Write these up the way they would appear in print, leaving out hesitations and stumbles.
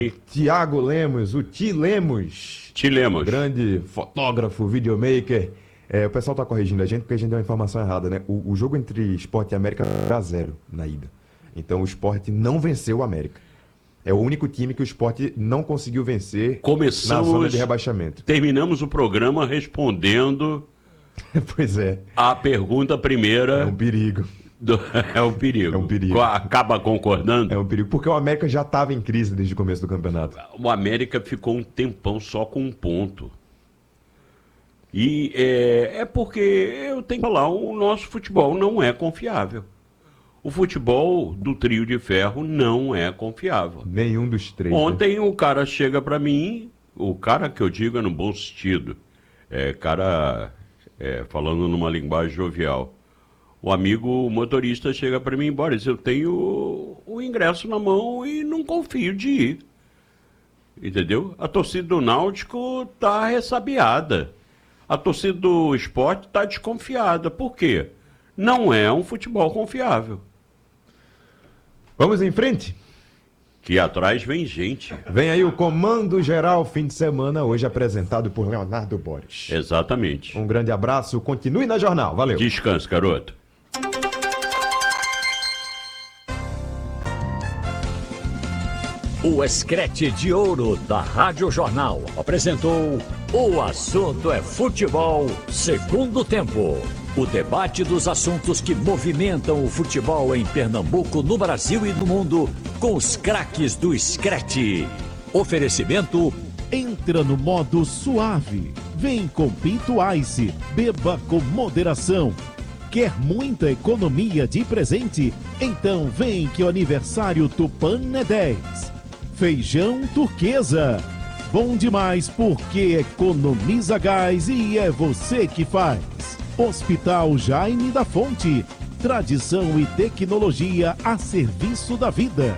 Tiago Lemos, o Ti Lemos. Ti Lemos. Grande fotógrafo, videomaker. O pessoal tá corrigindo a gente porque a gente deu uma informação errada, né? O jogo entre Sport e América era 0 na ida. Então o Sport não venceu o América. É o único time que o Sport não conseguiu vencer na zona de rebaixamento. Terminamos o programa respondendo pois é. A pergunta primeira. É um perigo. É um perigo. É um perigo. Acaba concordando? É um perigo, porque o América já estava em crise desde o começo do campeonato. O América ficou um tempão só com um ponto. E é porque eu tenho que falar, o nosso futebol não é confiável. O futebol do trio de ferro não é confiável. Nenhum dos três. Ontem o cara chega pra mim, o cara que eu digo é no bom sentido, falando numa linguagem jovial. O amigo motorista chega para mim, Boris, eu tenho o ingresso na mão e não confio de ir. Entendeu? A torcida do Náutico tá ressabiada. A torcida do Sport tá desconfiada. Por quê? Não é um futebol confiável. Vamos em frente? Que atrás vem gente. Vem aí o Comando Geral fim de semana, hoje apresentado por Leonardo Boris. Exatamente. Um grande abraço, continue na jornal. Valeu. Descanse, garoto. O Escrete de Ouro da Rádio Jornal apresentou O Assunto é Futebol, segundo tempo. O debate dos assuntos que movimentam o futebol em Pernambuco, no Brasil e no mundo, com os craques do Escrete. Oferecimento: entra no modo suave. Vem com Pinto Ice, beba com moderação. Quer muita economia de presente? Então vem que o aniversário Tupan é 10. Feijão Turquesa. Bom demais porque economiza gás e é você que faz. Hospital Jaime da Fonte. Tradição e tecnologia a serviço da vida.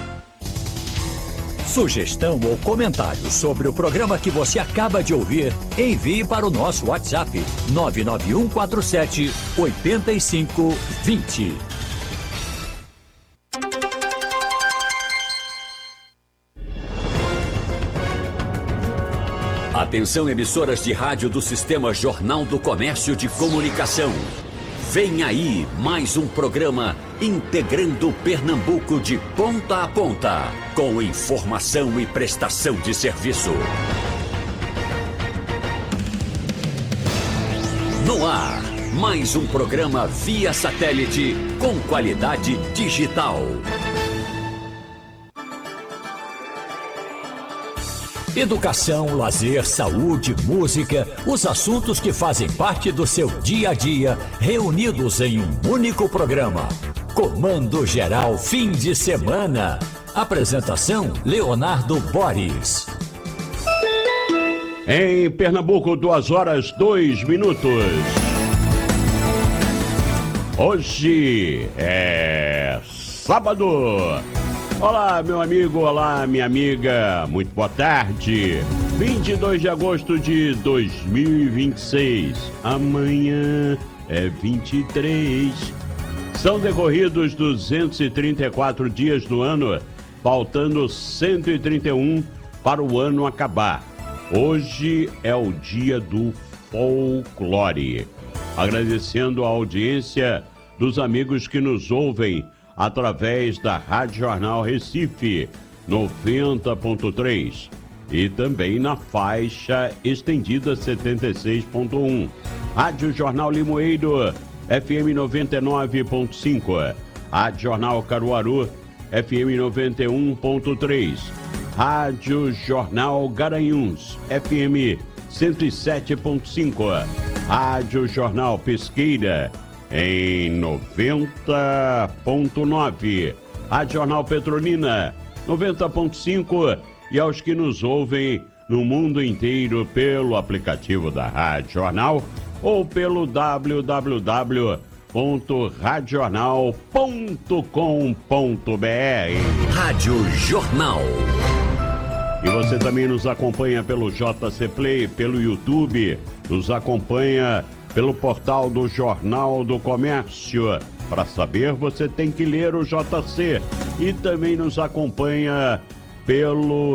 Sugestão ou comentário sobre o programa que você acaba de ouvir, envie para o nosso WhatsApp 99147 8520. Atenção, emissoras de rádio do Sistema Jornal do Comércio de Comunicação. Vem aí mais um programa integrando Pernambuco de ponta a ponta, com informação e prestação de serviço. No ar, mais um programa via satélite com qualidade digital. Educação, lazer, saúde, música, os assuntos que fazem parte do seu dia a dia, reunidos em um único programa. Comando Geral fim de semana. Apresentação: Leonardo Boris. Em Pernambuco, 2h02. Hoje é sábado. Olá, meu amigo, olá, minha amiga, muito boa tarde. 22 de agosto de 2026, amanhã é 23. São decorridos 234 dias do ano, faltando 131 para o ano acabar. Hoje é o dia do folclore. Agradecendo a audiência dos amigos que nos ouvem através da Rádio Jornal Recife 90.3 e também na faixa estendida 76.1. Rádio Jornal Limoeiro FM 99.5. Rádio Jornal Caruaru FM 91.3. Rádio Jornal Garanhuns FM 107.5. Rádio Jornal Pesqueira em 90.9, Rádio Jornal Petrolina 90.5 e aos que nos ouvem no mundo inteiro pelo aplicativo da Rádio Jornal ou pelo www.radiojornal.com.br. Rádio Jornal. E você também nos acompanha pelo JC Play, pelo YouTube, nos acompanha pelo portal do Jornal do Comércio. Para saber, você tem que ler o JC. E também nos acompanha pelo